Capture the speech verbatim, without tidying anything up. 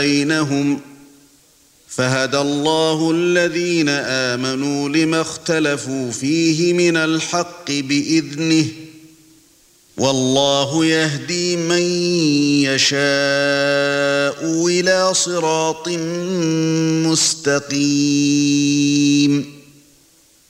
بينهم فهدى الله الذين آمنوا لما اختلفوا فيه من الحق بإذنه والله يهدي من يشاء إلى صراط مستقيم.